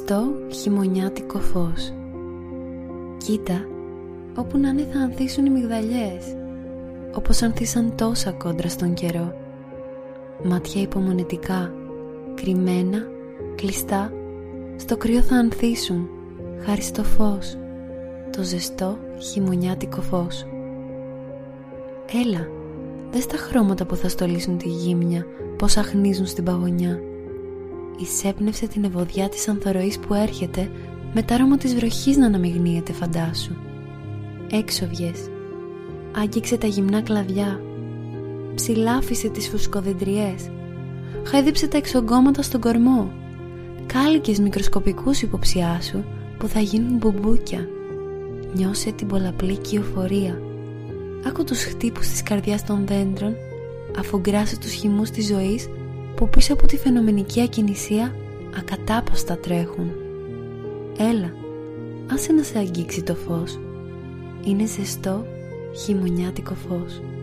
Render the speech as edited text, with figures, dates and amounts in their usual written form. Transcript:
ζεστό χειμωνιάτικο φως. Κοίτα, όπου να είναι θα ανθίσουν οι μυγδαλιές, όπως ανθίσαν τόσα κόντρα στον καιρό. Μάτια υπομονετικά, κρυμμένα, κλειστά, στο κρύο θα ανθίσουν, χάρη στο φως, το ζεστό χειμωνιάτικο φως. Έλα, δες τα χρώματα που θα στολίσουν τη γύμνια, πως αχνίζουν στην παγωνιά. Εισέπνευσε την ευωδιά της ανθορωής που έρχεται, με τ' άρωμα της βροχής να αναμειγνύεται, φαντάσου. Έξω βγες, άγγιξε τα γυμνά κλαδιά, ψηλάφισε τις φουσκοδεντριές, χάιδεψε τα εξογκώματα στον κορμό, κάλικες μικροσκοπικούς υποψιά σου που θα γίνουν μπουμπούκια. Νιώσε την πολλαπλή κυοφορία. Άκου τους χτύπους της καρδιάς των δέντρων, αφού γκράσε τους χυμούς της ζωής που πίσω από τη φαινομενική ακινησία ακατάποστα τρέχουν. Έλα, άσε να σε αγγίξει το φως. Είναι ζεστό χειμωνιάτικο φως.